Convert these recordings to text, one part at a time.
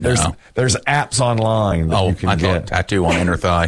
There's apps online that you can get. Tattoo on inner thigh.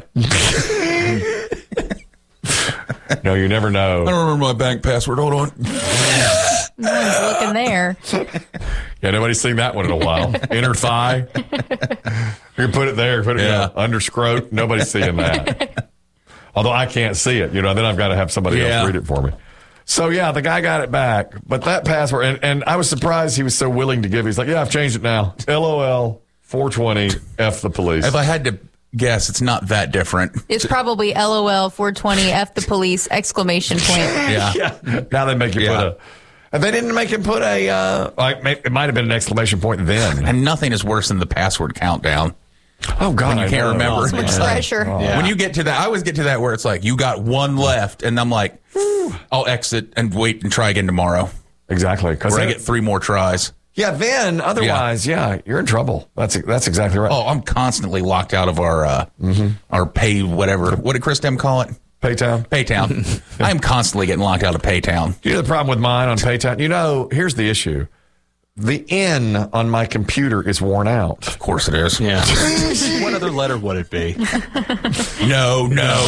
No, you never know. I don't remember my bank password. Hold on. No one's looking there. Yeah, nobody's seen that one in a while. Inner thigh. You put it there. Put it under scrot. Nobody's seeing that. Although I can't see it, then I've got to have somebody else read it for me. So, the guy got it back. But that password, and I was surprised he was so willing to give. He's like, I've changed it now. LOL 420 F the police. If I had to guess, it's not that different. It's probably LOL 420 F the police ! Yeah. Now they make you put a... And they didn't make him put it might have been an exclamation point then. And nothing is worse than the password countdown. Oh, God. When you can't remember. It's pressure. When you get to that, I always get to that where it's like, you got one left. And I'm like, I'll exit and wait and try again tomorrow. Exactly. Where I get 3 more tries. Yeah, then otherwise, you're in trouble. That's exactly right. Oh, I'm constantly locked out of our pay whatever. What did Chris Dem call it? Paytown. I'm constantly getting locked out of Paytown. You know the problem with mine on Paytown? Here's the issue. The N on my computer is worn out. Of course it is. Yeah. What other letter would it be? No.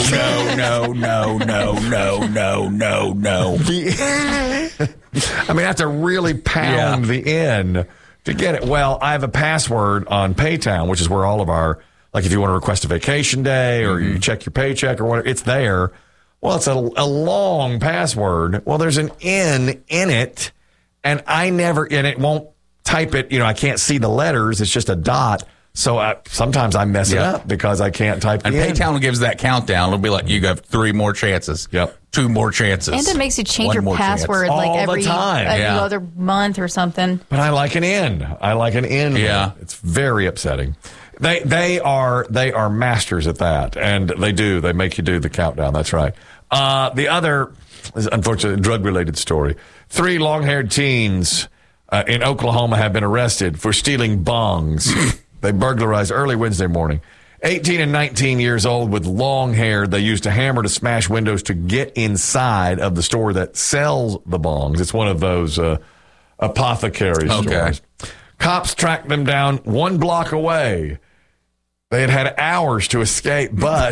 I have to really pound the N to get it. Well, I have a password on Paytown, which is where all of our, like if you want to request a vacation day or you check your paycheck or whatever, it's there. Well, it's a long password. Well, there's an N in it, and it won't type it. I can't see the letters. It's just a dot. So sometimes I mess it up because I can't type it. And Paytown gives that countdown. It'll be like, you got 3 more chances. Yep. 2 more chances. And it makes you change your password every other month or something. But I like an N. Yeah. It's very upsetting. They are masters at that, and they make you do the countdown. That's right. The other is unfortunately a drug-related story. 3 long-haired teens in Oklahoma have been arrested for stealing bongs. They burglarized early Wednesday morning. 18 and 19 years old with long hair. They used a hammer to smash windows to get inside of the store that sells the bongs. It's one of those apothecary stores. Cops tracked them down 1 block away. They had hours to escape, but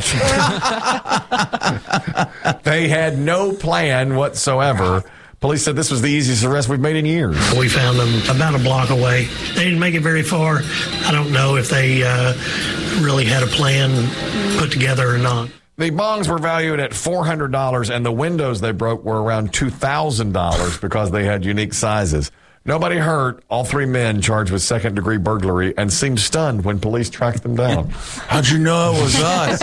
they had no plan whatsoever. Police said this was the easiest arrest we've made in years. We found them about a block away. They didn't make it very far. I don't know if they really had a plan put together or not. The bongs were valued at $400, and the windows they broke were around $2,000 because they had unique sizes. Nobody hurt. All 3 men charged with second-degree burglary and seemed stunned when police tracked them down. How'd you know it was us?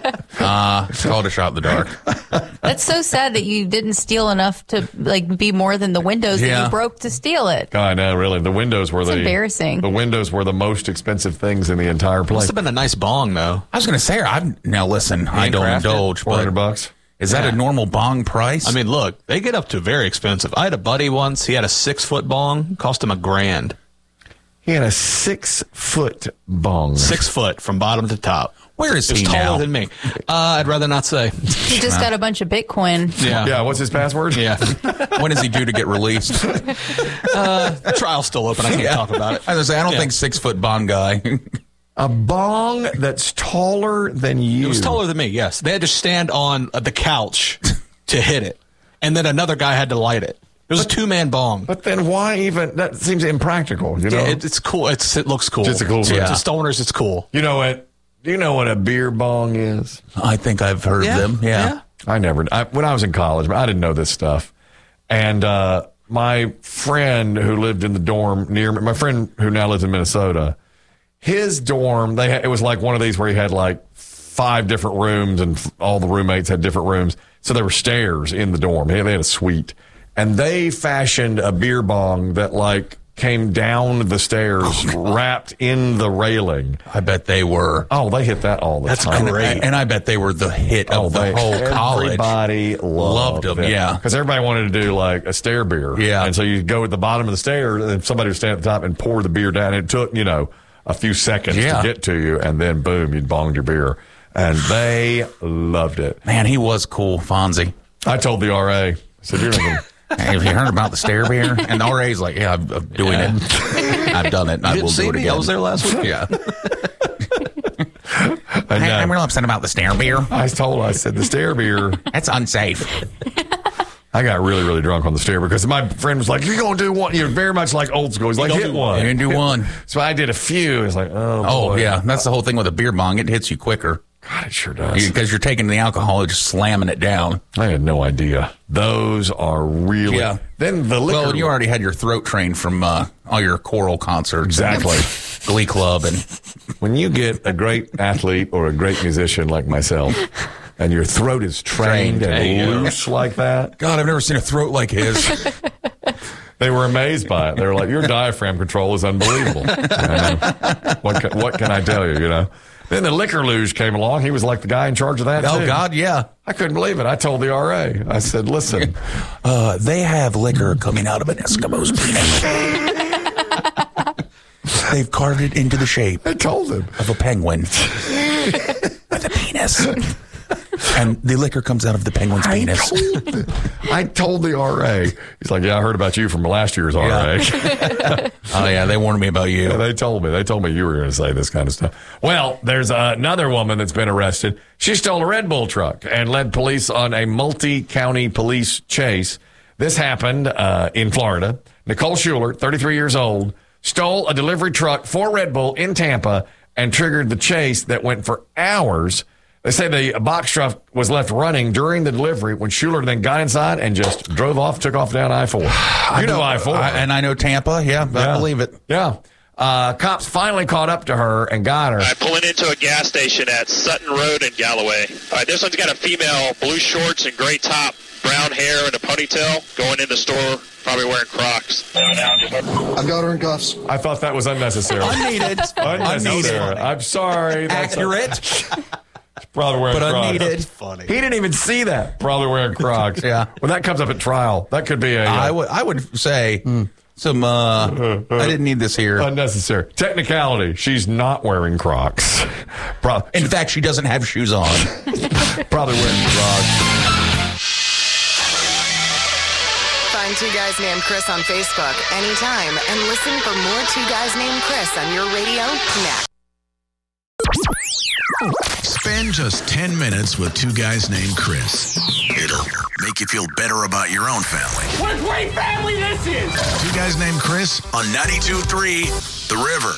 It's called a shot in the dark. That's so sad that you didn't steal enough to be more than the windows that you broke to steal it. I know, really. The windows were embarrassing. The windows were the most expensive things in the entire place. Must have been a nice bong, though. I was going to say, now listen, I don't indulge, but $400. Is that a normal bong price? I mean, look, they get up to very expensive. I had a buddy once. He had a 6-foot bong. Cost him $1,000. He had a 6-foot bong. 6 foot from bottom to top. Where is he now? Taller than me. I'd rather not say. He just got a bunch of Bitcoin. Yeah. What's his password? Yeah. When is he due to get released? The trial's still open. I can't talk about it. I was going to say, I don't think 6-foot bong guy. A bong that's taller than you. It was taller than me, yes. They had to stand on the couch to hit it. And then another guy had to light it. It was a 2-man bong. But then why even? That seems impractical, you know? Yeah, it's cool. It looks cool. It's a cool thing. To stoners, it's cool. You know what? Do you know what a beer bong is? I think I've heard of them, yeah. I never. When I was in college, I didn't know this stuff. And my friend who lived in the dorm near me, my friend who now lives in Minnesota, his dorm, it was like one of these where he had like 5 different rooms and all the roommates had different rooms. So there were stairs in the dorm. They had a suite. And they fashioned a beer bong that came down the stairs, wrapped in the railing. I bet they were. Oh, they hit that all the time. That's great. And I bet they were the hit of the whole college. Everybody loved them, yeah. Because everybody wanted to do a stair beer. Yeah. And so you go at the bottom of the stairs and somebody would stand at the top and pour the beer down. It took, a few seconds to get to you, and then boom, you'd bonged your beer. And they loved it. Man, he was cool, Fonzie. I told the RA, I said, you're not going Have you heard about the stair beer? And the RA's like, yeah, I'm doing it. I've done it. And I will do it again. I was there last week. Yeah. I'm real upset about the Stare beer. I said the Stare beer. That's unsafe. I got really, really drunk on the Stare because my friend was like, "You're going to do one." You're very much like old school. He's like, "Hit one." You didn't do one. So I did a few. It's like, oh, boy. Yeah. That's the whole thing with a beer bong. It hits you quicker. God, it sure does. Because you're taking the alcohol and just slamming it down. I had no idea. Those are really. Yeah. Then the liquor. Well, you already had your throat trained from all your choral concerts. Exactly. Glee Club. And when you get a great athlete or a great musician like myself, and your throat is trained and loose like that. God, I've never seen a throat like his. They were amazed by it. They were like, your diaphragm control is unbelievable. What can I tell you, you know? Then the liquor luge came along. He was like the guy in charge of that, Oh, too. God, yeah. I couldn't believe it. I told the RA. I said, listen. They have liquor coming out of an Eskimo's penis. They've carved it into the shape. I told him. Of a penguin. With a penis. And the liquor comes out of the penguin's penis. I told the RA. He's like, yeah, I heard about you from last year's RA. Yeah. Oh, yeah, they warned me about you. Yeah, they told me you were going to say this kind of stuff. Well, there's another woman that's been arrested. She stole a Red Bull truck and led police on a multi-county police chase. This happened in Florida. Nicole Schuler, 33 years old, stole a delivery truck for Red Bull in Tampa and triggered the chase that went for hours. They say the box truck was left running during the delivery when Schuler then got inside and just took off down I-4. You know I-4. And I know Tampa. Yeah, I believe it. Yeah. Cops finally caught up to her and got her. All right, pulling into a gas station at Sutton Road in Galloway. All right, this one's got a female, blue shorts and gray top, brown hair and a ponytail, going in the store, probably wearing Crocs. I've got her in cuffs. I thought that was unnecessary. Unneeded. I'm sorry. That's accurate. Probably wearing but Crocs. Unneeded. Funny. He didn't even see that. Probably wearing Crocs. Yeah. When that comes up at trial, that could be a... I would say some... I didn't need this here. Unnecessary. Technicality. She's not wearing Crocs. In fact, she doesn't have shoes on. Probably wearing Crocs. Find Two Guys Named Chris on Facebook anytime and listen for more Two Guys Named Chris on your radio now. Spend just 10 minutes with Two Guys Named Chris. It'll make you feel better about your own family. What a great family this is! Two Guys Named Chris on 92.3 The River.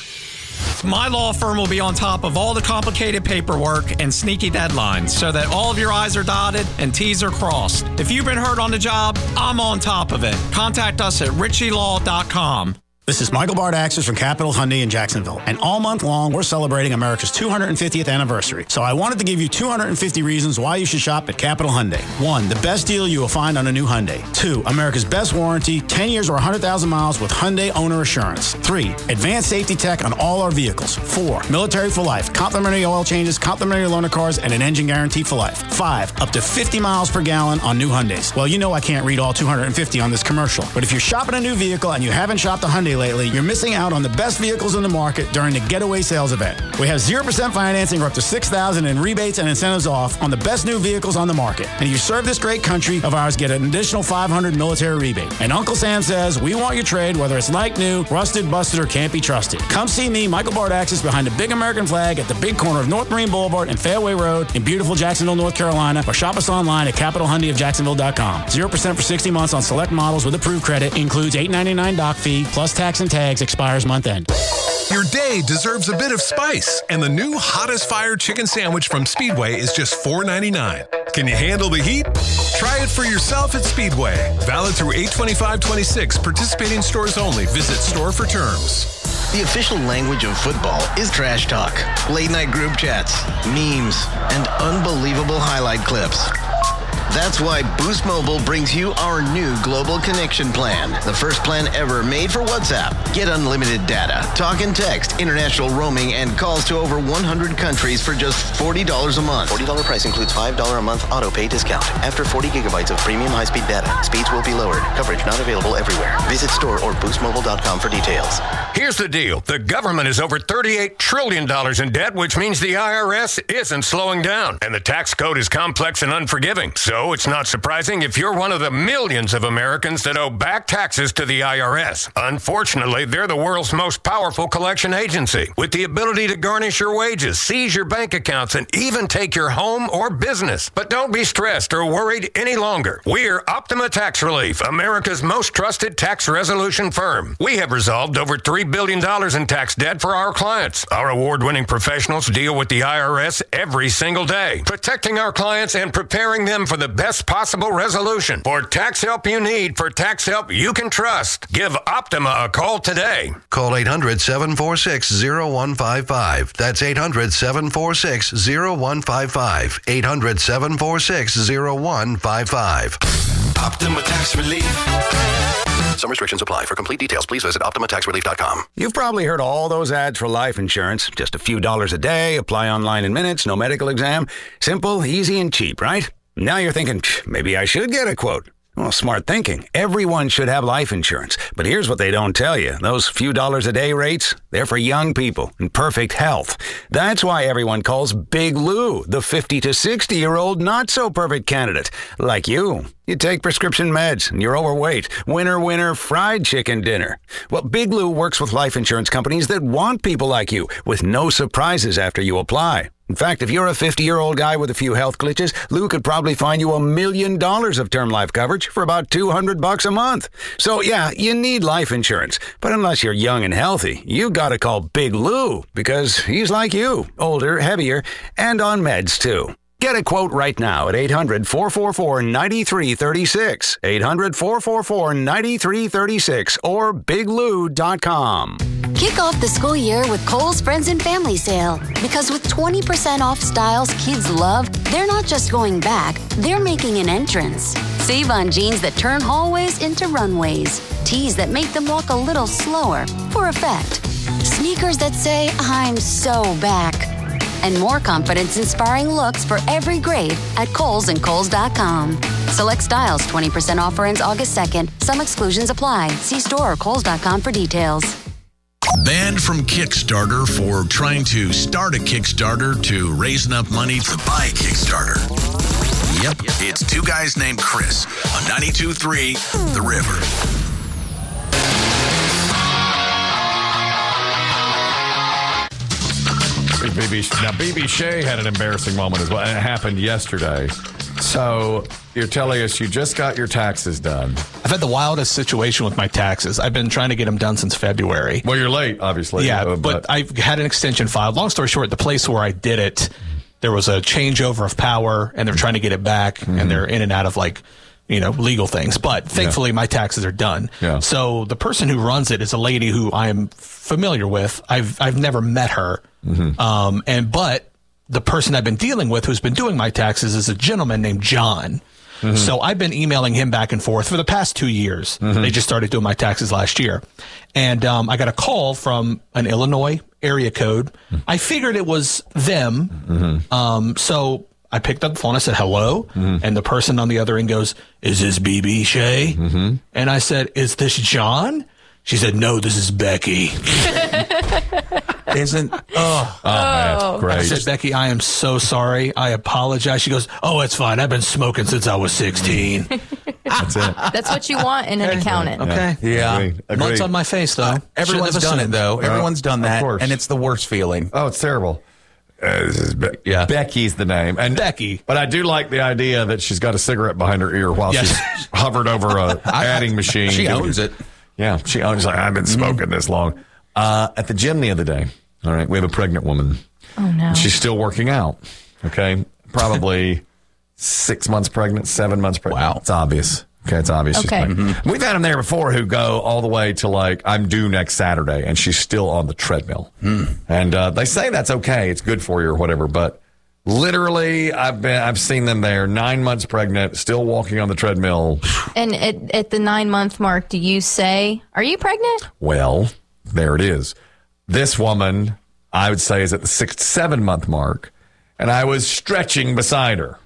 My law firm will be on top of all the complicated paperwork and sneaky deadlines so that all of your I's are dotted and T's are crossed. If you've been hurt on the job, I'm on top of it. Contact us at richielaw.com. This is Michael Bardaxis from Capital Hyundai in Jacksonville. And all month long, we're celebrating America's 250th anniversary. So I wanted to give you 250 reasons why you should shop at Capital Hyundai. 1, the best deal you will find on a new Hyundai. 2, America's best warranty, 10 years or 100,000 miles with Hyundai Owner Assurance. 3, advanced safety tech on all our vehicles. 4, military for life, complimentary oil changes, complimentary loaner cars, and an engine guarantee for life. 5, up to 50 miles per gallon on new Hyundais. Well, you know I can't read all 250 on this commercial. But if you're shopping a new vehicle and you haven't shopped a Hyundai lately, you're missing out on the best vehicles in the market during the Getaway Sales event. We have 0% financing or up to $6,000 in rebates and incentives off on the best new vehicles on the market. And if you serve this great country of ours, get an additional $500 military rebate. And Uncle Sam says, we want your trade, whether it's like new, rusted, busted, or can't be trusted. Come see me, Michael Bardaxis, behind the big American flag at the big corner of North Marine Boulevard and Fairway Road in beautiful Jacksonville, North Carolina, or shop us online at CapitalHyundaiofJacksonville.com. 0% for 60 months on select models with approved credit. Includes $8.99 doc fee, plus tax and tags, expires month end. Your day deserves a bit of spice, and the new Hot as Fire chicken sandwich from Speedway is just $4.99. Can you handle the heat? Try it for yourself at Speedway. Valid through 8/25/26. Participating stores only. Visit store for terms. The official language of football is trash talk, late-night group chats, memes, and unbelievable highlight clips. That's why Boost Mobile brings you our new Global Connection Plan, the first plan ever made for WhatsApp. Get unlimited data, talk and text, international roaming, and calls to over 100 countries for just $40 a month. $40 price includes $5 a month auto pay discount. After 40 gigabytes of premium high-speed data, speeds will be lowered. Coverage not available everywhere. Visit store or boostmobile.com for details. Here's the deal. The government is over $38 trillion in debt, which means the IRS isn't slowing down. And the tax code is complex and unforgiving. So So it's not surprising if you're one of the millions of Americans that owe back taxes to the IRS. Unfortunately, they're the world's most powerful collection agency with the ability to garnish your wages, seize your bank accounts, and even take your home or business. But don't be stressed or worried any longer. We're Optima Tax Relief, America's most trusted tax resolution firm. We have resolved over $3 billion in tax debt for our clients. Our award-winning professionals deal with the IRS every single day, protecting our clients and preparing them for the best possible resolution. For tax help you need, for tax help you can trust, give Optima a call today. Call 800-746-0155. That's 800-746-0155. 800-746-0155. Optima Tax Relief. Some restrictions apply. For complete details, please visit OptimaTaxRelief.com. You've probably heard all those ads for life insurance. Just a few dollars a day, apply online in minutes, no medical exam. Simple, easy, and cheap, right? Now you're thinking, maybe I should get a quote. Well, smart thinking. Everyone should have life insurance. But here's what they don't tell you. Those few dollars a day rates, they're for young people in perfect health. That's why everyone calls Big Lou the 50 to 60-year-old not-so-perfect candidate. Like you. You take prescription meds and you're overweight. Winner, fried chicken dinner. Well, Big Lou works with life insurance companies that want people like you with no surprises after you apply. In fact, if you're a 50-year-old guy with a few health glitches, Lou could probably find you $1 million of term life coverage for about $200 a month. So yeah, you need life insurance. But unless you're young and healthy, you gotta call Big Lou because he's like you, older, heavier, and on meds too. Get a quote right now at 800-444-9336, 800-444-9336, or biglou.com. Kick off the school year with Kohl's Friends and Family Sale. Because with 20% off styles kids love, they're not just going back, they're making an entrance. Save on jeans that turn hallways into runways, tees that make them walk a little slower for effect, sneakers that say, I'm so back, and more confidence-inspiring looks for every grade at Kohl's and Kohl's.com. Select styles, 20% offer ends August 2nd. Some exclusions apply. See store or Kohl's.com for details. Banned from Kickstarter for trying to start a Kickstarter to raise enough money to buy Kickstarter. Yep, it's two guys named Chris on 92.3 The River. BB Shea had an embarrassing moment as well, and it happened yesterday. So you're telling us you just got your taxes done. I've had the wildest situation with my taxes. I've been trying to get them done since February. Well, you're late, obviously. Yeah, but I've had an extension filed. Long story short, the place where I did it, there was a changeover of power, and they're trying to get it back, and they're in and out of legal things. But thankfully, my taxes are done. Yeah. So the person who runs it is a lady who I am familiar with. I've never met her. But the person I've been dealing with who's been doing my taxes is a gentleman named John. So I've been emailing him back and forth for the past 2 years. They just started doing my taxes last year. And I got a call from an Illinois area code. I figured it was them. So I picked up the phone. I said, hello. And the person on the other end goes, is this BB Shea? And I said, is this John? She said, no, this is Becky. Man, great. I said, Becky, I am so sorry. I apologize. She goes, oh, it's fine. I've been smoking since I was 16. That's it. That's what you want in an accountant. Okay. Yeah. Agreed. Months on my face, though. Everyone's done it, though. Everyone's done that. Of course. And it's the worst feeling. Oh, it's terrible. This is Becky's the name. And Becky. But I do like the idea that she's got a cigarette behind her ear while she's hovered over a adding machine. She owns it. Yeah, she owns it. Like, I've been smoking this long. At the gym the other day, all right, we have a pregnant woman. Oh, no. She's still working out, okay? Probably 6 months pregnant, 7 months pregnant. Wow. It's obvious. Okay, it's obvious she's pregnant. We've had them there before who go all the way to I'm due next Saturday, and she's still on the treadmill. And they say that's okay. It's good for you or whatever, but literally, I've seen them there, 9 months pregnant, still walking on the treadmill. And at the 9-month mark, do you say, are you pregnant? Well, there it is. This woman, I would say, is at the 6 to 7 month mark, and I was stretching beside her.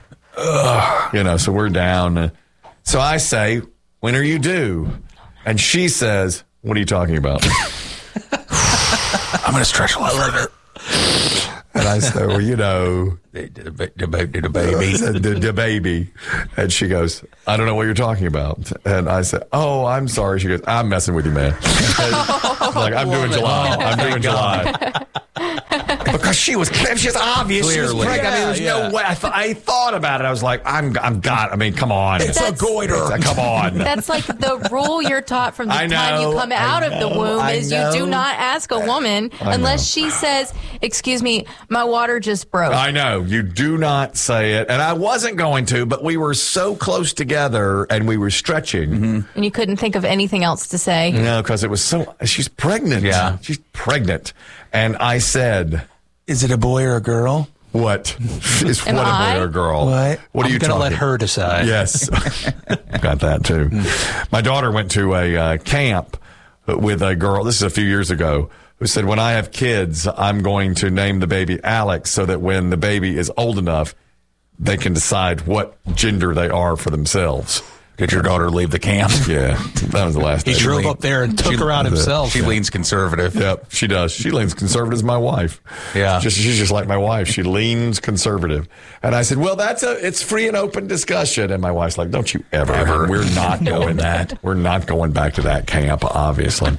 So we're down. So I say, when are you due? And she says, what are you talking about? I'm going to stretch a little further. And I said, well, you know, the baby. The baby. And she goes, I don't know what you're talking about. And I said, oh, I'm sorry. She goes, I'm messing with you, man. Like, I'm doing July. I'm doing July. Because she was obvious. Clearly. She was pregnant. I mean, there's no way. I thought about it. I was like, I mean, come on. It's a goiter. Come on. That's like the rule you're taught from the time you come out of the womb is you do not ask a woman unless she says, excuse me, my water just broke. I know. You do not say it. And I wasn't going to, but we were so close together and we were stretching. Mm-hmm. And you couldn't think of anything else to say. No, because it was she's pregnant. Yeah. She's pregnant. And I said, is it a boy or a girl? What? Is what a boy or a girl? What are you going to let her decide? Yes. Got that too. My daughter went to a camp with a girl. This is a few years ago. Who said, when I have kids, I'm going to name the baby Alex so that when the baby is old enough, they can decide what gender they are for themselves. Did your daughter leave the camp? Yeah, that was the last He drove up there and took her out himself. She leans conservative. Yep, she does. She leans conservative as my wife. Yeah. She's just like my wife. She leans conservative. And I said, well, it's free and open discussion. And my wife's like, don't you ever. We're not doing that. We're not going back to that camp, obviously.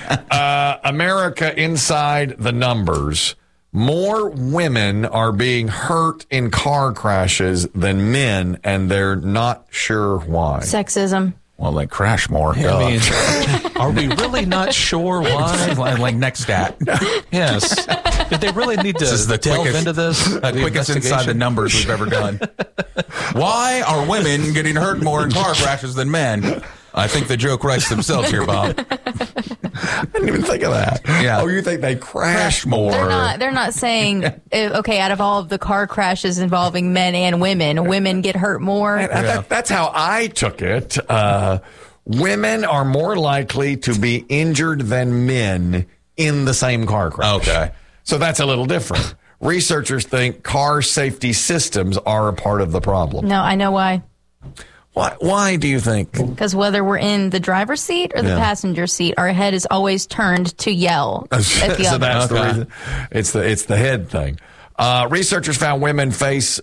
America inside the numbers. More women are being hurt in car crashes than men, and they're not sure why. Sexism. Well, they crash more. Yeah, I mean, are we really not sure why? Like next stat. Yes. Did they really need to delve into this? The quickest inside the numbers we've ever done. Why are women getting hurt more in car crashes than men? I think the joke writes themselves here, Bob. I didn't even think of that. Yeah. Oh, you think they crash more? They're not saying, okay, out of all of the car crashes involving men and women get hurt more. That's how I took it. Women are more likely to be injured than men in the same car crash. Okay. So that's a little different. Researchers think car safety systems are a part of the problem. No, I know why. Why do you think? Because whether we're in the driver's seat or the passenger seat, our head is always turned to yell at the so other. That's the reason. It's the head thing. Researchers found women face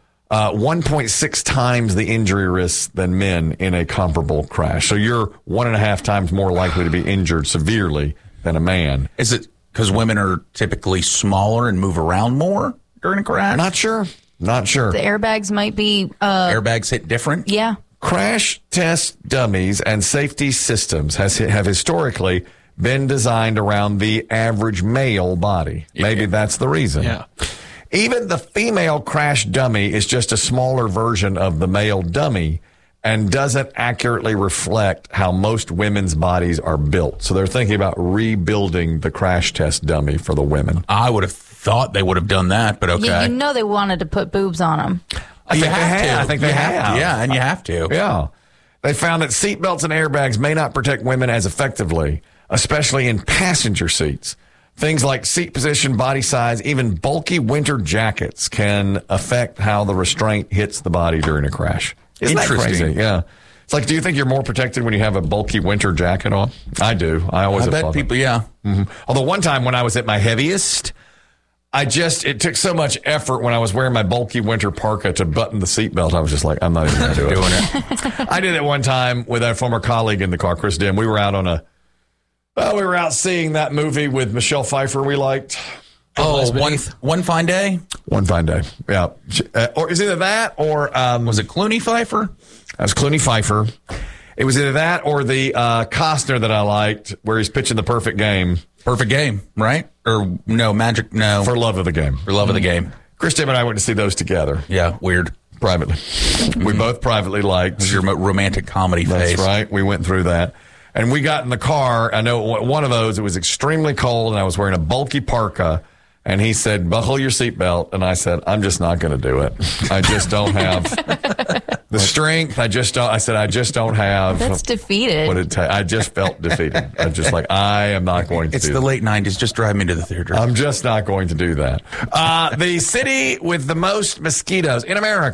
1.6 times the injury risk than men in a comparable crash. So you're 1.5 times more likely to be injured severely than a man. Is it because women are typically smaller and move around more during a crash? Not sure. The airbags might be... airbags hit different? Yeah. Crash test dummies and safety systems have historically been designed around the average male body. Maybe that's the reason. Yeah. Even the female crash dummy is just a smaller version of the male dummy and doesn't accurately reflect how most women's bodies are built. So they're thinking about rebuilding the crash test dummy for the women. I would have thought they would have done that, but okay. You know they wanted to put boobs on them. I think they have. Yeah, and you have to. Yeah. They found that seatbelts and airbags may not protect women as effectively, especially in passenger seats. Things like seat position, body size, even bulky winter jackets can affect how the restraint hits the body during a crash. Isn't that crazy? Yeah. It's like, do you think you're more protected when you have a bulky winter jacket on? I do. I bet people, yeah. Mm-hmm. Although one time when I was at my heaviest, it took so much effort when I was wearing my bulky winter parka to button the seatbelt. I was just like, I'm not even doing it. I did it one time with a former colleague in the car, Chris Dim. We were out we were out seeing that movie with Michelle Pfeiffer we liked. Oh, One Fine Day? One Fine Day, yeah. Or is either that or... was it Clooney Pfeiffer? That was Clooney Pfeiffer. It was either that or the Costner that I liked where he's pitching the perfect game. Perfect Game, right? Or no, Magic, no. For Love of the Game. For Love of the Game. Chris Tim and I went to see those together. Yeah, weird. Privately. We both privately liked. This is your romantic comedy phase. That's right. We went through that. And we got in the car. I know one of those, it was extremely cold, and I was wearing a bulky parka. And he said, buckle your seatbelt. And I said, I'm just not going to do it. I just don't have the strength. I just don't have. That's defeated. What it takes. I just felt defeated. I just I am not going to do that. It's the late 90s. Just drive me to the theater. I'm just not going to do that. The city with the most mosquitoes in America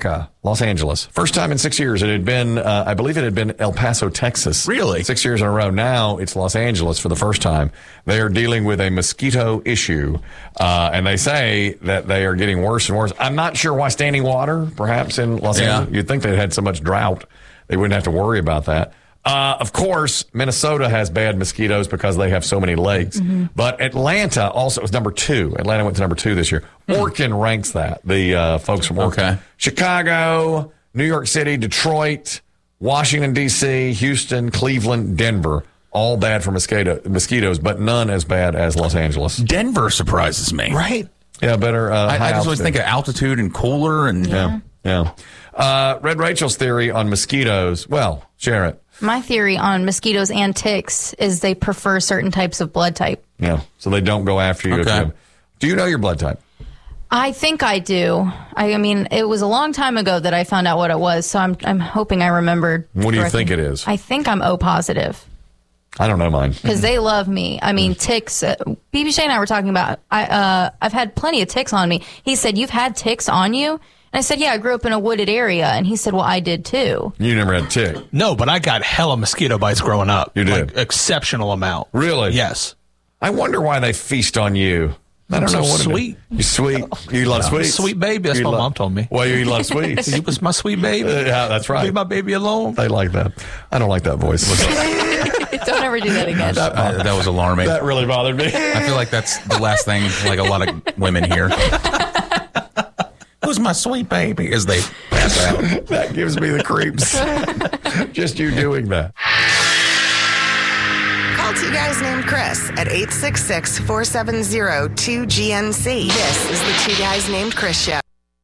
Los Angeles. First time in 6 years. It had been, I believe it had been El Paso, Texas. Really? 6 years in a row. Now it's Los Angeles for the first time. They are dealing with a mosquito issue, and they say that they are getting worse and worse. I'm not sure why standing water, perhaps, in Los Angeles. You'd think they had so much drought, they wouldn't have to worry about that. Of course, Minnesota has bad mosquitoes because they have so many lakes. Mm-hmm. But Atlanta also was number 2. Atlanta went to number 2 this year. Orkin ranks that, the folks from Orkin. Okay. Chicago, New York City, Detroit, Washington, D.C., Houston, Cleveland, Denver. All bad for mosquitoes, but none as bad as Los Angeles. Denver surprises me. Right. Yeah, better. I just always think of altitude and cooler. And Yeah. Red Rachel's theory on mosquitoes. Well, share it. My theory on mosquitoes and ticks is they prefer certain types of blood type. Yeah, so they don't go after you. Okay. Do you know your blood type? I think I do. I mean, it was a long time ago that I found out what it was, so I'm hoping I remembered. What do you think it is? I think I'm O positive. I don't know mine. Because they love me. I mean, ticks. BB Shea and I were talking about, I've had plenty of ticks on me. He said, "You've had ticks on you?" And I said, "Yeah, I grew up in a wooded area." And he said, "Well, I did too." You never had a tick? No, but I got hella mosquito bites growing up. You did? Like, exceptional amount. Really? Yes. I wonder why they feast on you. I don't know what sweet. You sweet? You love sweets? Sweet baby. That's what Mom told me. Well, you love sweets. He was my sweet baby. Yeah, that's right. Leave my baby alone. They like that. I don't like that voice. Don't ever do that again. That was alarming. That really bothered me. I feel like that's the last thing like a lot of women hear. Who's my sweet baby? As they pass out. That gives me the creeps. Just you doing that. Call Two Guys Named Chris at 866-470-2GNC. This is the Two Guys Named Chris Show.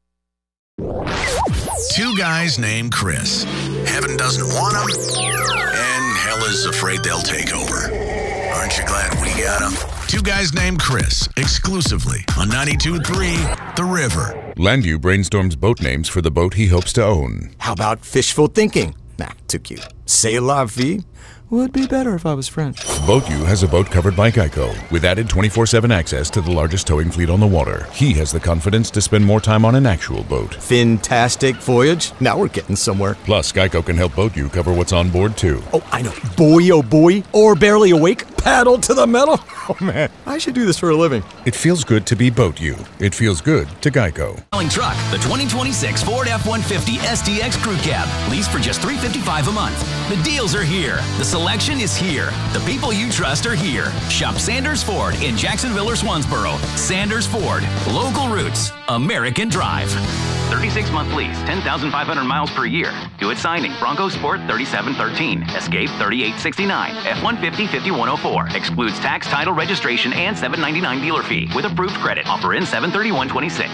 Two Guys Named Chris. Heaven doesn't want them, and hell is afraid they'll take over. Aren't you glad we got them? Two Guys Named Chris, exclusively on 92.3 The River. Landview brainstorms boat names for the boat he hopes to own. How about fishful thinking? Nah, too cute. C'est la vie? Would be better if I was French. BoatU has a boat covered by Geico, with added 24/7 access to the largest towing fleet on the water. He has the confidence to spend more time on an actual boat. Fantastic voyage. Now we're getting somewhere. Plus, Geico can help BoatU cover what's on board, too. Oh, I know. Boy, oh boy. Or barely awake. Paddle to the metal. Oh, man. I should do this for a living. It feels good to be BoatU. It feels good to Geico. Truck, the 2026 Ford F-150 STX Crew Cab. Lease for just $355 a month. The deals are here. The selection is here. The people you trust are here. Shop Sanders Ford in Jacksonville or Swansboro. Sanders Ford. Local roots. American Drive. 36-month lease, 10,500 miles per year. Do it signing. Bronco Sport 3713. Escape 3869. F-150 5104. Excludes tax, title, registration, and $799 dealer fee. With approved credit. Offer in 7/31/26.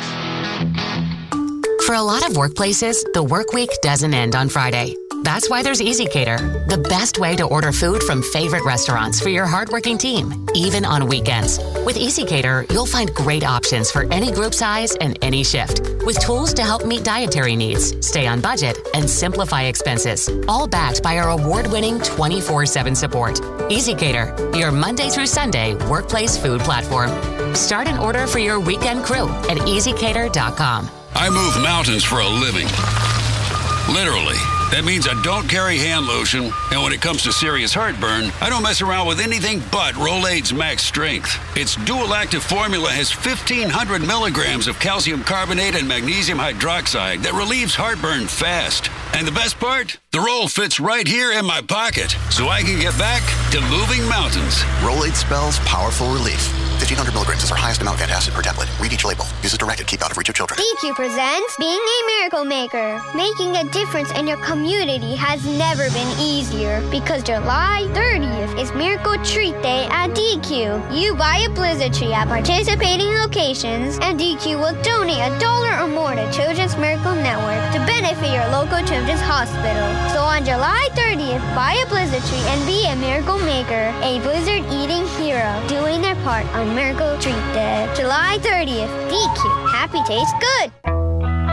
For a lot of workplaces, the work week doesn't end on Friday. That's why there's EasyCater, the best way to order food from favorite restaurants for your hardworking team, even on weekends. With EasyCater, you'll find great options for any group size and any shift, with tools to help meet dietary needs, stay on budget, and simplify expenses, all backed by our award-winning 24/7 support. EasyCater, your Monday through Sunday workplace food platform. Start an order for your weekend crew at easycater.com. I move mountains for a living. Literally. That means I don't carry hand lotion, and when it comes to serious heartburn, I don't mess around with anything but Rolaids Max Strength. Its dual-active formula has 1,500 milligrams of calcium carbonate and magnesium hydroxide that relieves heartburn fast. And the best part? The roll fits right here in my pocket, so I can get back to moving mountains. Rolaids spells powerful relief. 1,500 milligrams is our highest amount of antacid per tablet. Read each label. Use as directed. Keep out of reach of children. DQ presents Being a Miracle Maker. Making a difference in your community has never been easier because July 30th is Miracle Treat Day at DQ. You buy a Blizzard tree at participating locations, and DQ will donate $1 or more to Children's Miracle Network to benefit your local children's hospital. So on July 30th, buy a Blizzard tree and be a Miracle Maker, a Blizzard eating hero, doing their part on Miracle Treat Day. July 30th, DQ. Happy tastes good.